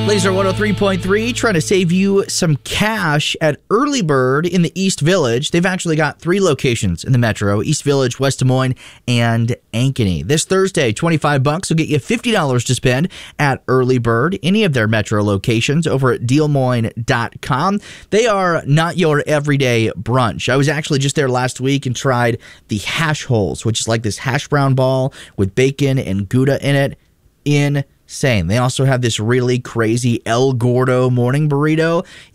Laser 103.3 trying to save you some cash at Early Bird in the East Village. They've actually got 3 locations in the metro: East Village, West Des Moines, and Ankeny. This Thursday, $25 will get you $50 to spend at Early Bird, any of their metro locations, over at DealMoine.com. They are not your everyday brunch. I was actually just there last week and tried the hash holes, which is like this hash brown ball with bacon and Gouda in it. Insane. They also have this really crazy El Gordo morning burrito.